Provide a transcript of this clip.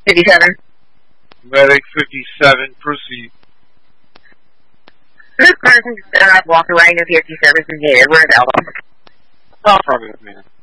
57. Medic 57, proceed. This person walked away, no PFT service is needed. Where's Elba? Oh, probably, man.